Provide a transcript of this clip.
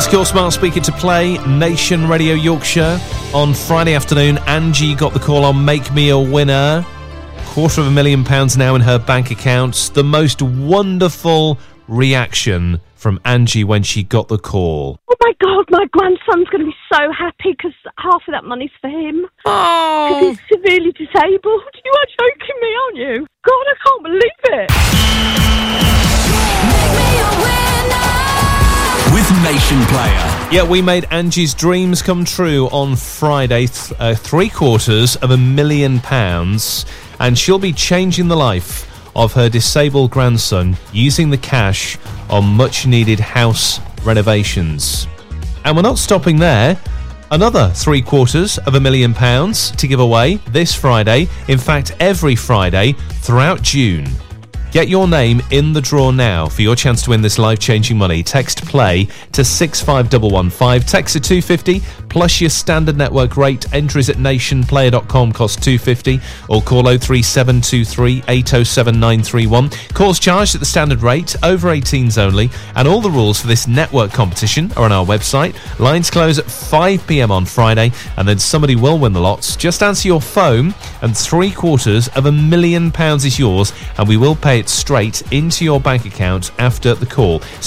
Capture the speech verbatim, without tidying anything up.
Ask Your Smart Speaker to play Nation Radio Yorkshire. On Friday afternoon, Angie got the call on Make Me a Winner. Quarter of a million pounds now in her bank account. The most wonderful reaction from Angie when she got the call. Oh my God, my grandson's going to be so happy because half of that money's for him. Oh, Because he's severely disabled. You are joking me, aren't you? God, I can't believe it. With Nation Player. Yeah, we made Angie's dreams come true on Friday. Th- uh, three quarters of a million pounds. And she'll be changing the life of her disabled grandson using the cash on much-needed house renovations. And we're not stopping there. Another three quarters of a million pounds to give away this Friday. In fact, every Friday throughout June. Get your name in the draw now for your chance to win this life-changing money. Text PLAY to six five one one five. Text to two fifty plus your standard network rate. Entries at nationplayer dot com cost two fifty or call oh three seven two three eight oh seven nine three one. Calls charged at the standard rate, over eighteens only, and all the rules for this network competition are on our website. Lines close at five p m on Friday, and then somebody will win the lots. Just answer your phone and three quarters of a million pounds is yours, and we will pay it straight into your bank account after the call.